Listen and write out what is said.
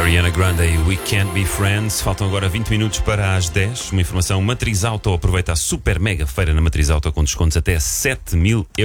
Ariana Grande e We Can't Be Friends. Faltam agora 20 minutos para as 10. Uma informação: Matriz Auto aproveita a super mega feira na Matriz Auto com descontos até 7.000 euros.